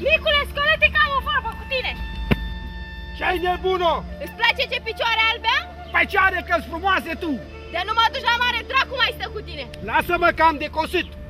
Micule, scolă-te că am o vorbă cu tine. Ce-ai nebuno? Îți place ce picioare albe am? Păi ce are că-s frumoase tu? De nu mă duci la mare, dracu mai stă cu tine. Lasă-mă că am de cosit.